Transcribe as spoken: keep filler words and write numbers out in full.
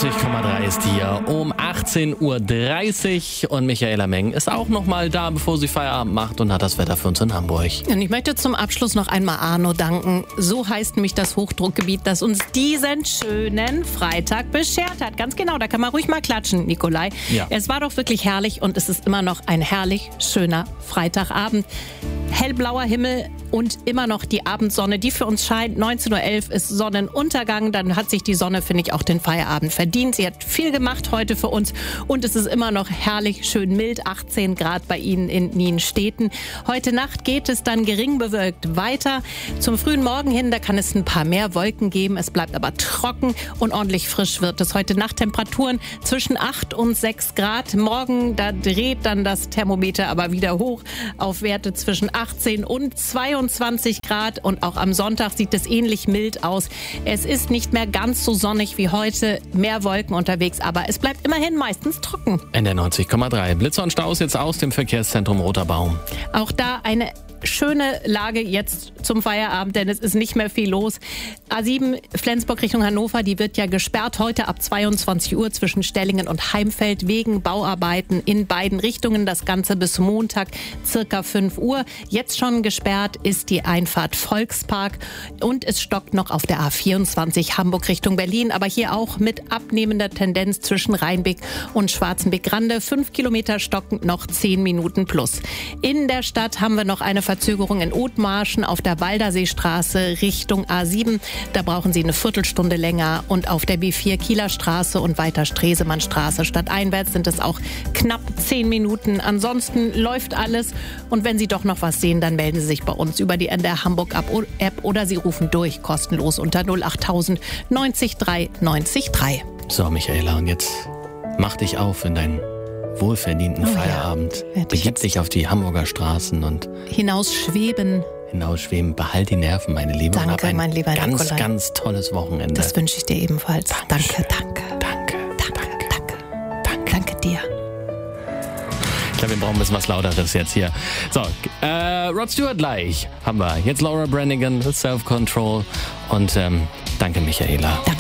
neunzig Komma drei ist hier um achtzehn Uhr dreißig und Michaela Meng ist auch noch mal da, bevor sie Feierabend macht und hat das Wetter für uns in Hamburg. Und ich möchte zum Abschluss noch einmal Arno danken. So heißt nämlich das Hochdruckgebiet, das uns diesen schönen Freitag beschert hat. Ganz genau, da kann man ruhig mal klatschen, Nikolai. Ja. Es war doch wirklich herrlich und es ist immer noch ein herrlich schöner Freitagabend. Hellblauer Himmel und immer noch die Abendsonne, die für uns scheint. neunzehn Uhr elf ist Sonnenuntergang. Dann hat sich die Sonne, finde ich, auch den Feierabend verdient. Sie hat viel gemacht heute für uns und es ist immer noch herrlich schön mild. achtzehn Grad bei Ihnen in Nienstedten. Heute Nacht geht es dann gering bewölkt weiter. Zum frühen Morgen hin, da kann es ein paar mehr Wolken geben. Es bleibt aber trocken und ordentlich frisch wird es. Heute Nacht Temperaturen zwischen acht und sechs Grad. Morgen, da dreht dann das Thermometer aber wieder hoch auf Werte zwischen achtzehn und zweiundzwanzig Grad. Und auch am Sonntag sieht es ähnlich mild aus. Es ist nicht mehr ganz so sonnig wie heute. Mehr Wolken unterwegs, aber es bleibt immerhin meistens trocken. N D R neunzig Komma drei. Blitzer und Staus jetzt aus dem Verkehrszentrum Roter Baum. Auch da eine schöne Lage jetzt zum Feierabend, denn es ist nicht mehr viel los. A sieben Flensburg Richtung Hannover, die wird ja gesperrt heute ab zweiundzwanzig Uhr zwischen Stellingen und Heimfeld wegen Bauarbeiten in beiden Richtungen. Das Ganze bis Montag circa fünf Uhr. Jetzt schon gesperrt ist die Einfahrt Volkspark und es stockt noch auf der A vierundzwanzig Hamburg Richtung Berlin, aber hier auch mit abnehmender Tendenz zwischen Rheinbeck und Schwarzenbeck-Grande. Fünf Kilometer stockend noch zehn Minuten plus. In der Stadt haben wir noch eine Verzögerung in Othmarschen auf der Walderseestraße Richtung A sieben. Da brauchen Sie eine Viertelstunde länger. Und auf der B vier Kieler Straße und weiter Stresemannstraße stadteinwärts sind es auch knapp zehn Minuten. Ansonsten läuft alles. Und wenn Sie doch noch was sehen, dann melden Sie sich bei uns über die N D R Hamburg App oder Sie rufen durch, kostenlos unter null acht tausend neunzig drei neunzig drei. So, Michaela, und jetzt mach dich auf in deinen wohlverdienten Oh ja. Feierabend. Werd ich Begib dich auf die Hamburger Straßen und Hinausschweben. hinausschweben. Behalt die Nerven, meine Liebe. Danke, und hab ein mein lieber ganz, Nikolai. ganz tolles Wochenende. Das wünsche ich dir ebenfalls. Dankeschön. Danke, danke. Danke, Danke, danke. danke. Danke dir. Ich glaube, wir brauchen ein bisschen was Lauteres jetzt hier. So, äh, Rod Stewart gleich haben wir. Jetzt Laura Branigan, Self-Control und ähm, danke, Michaela. Danke.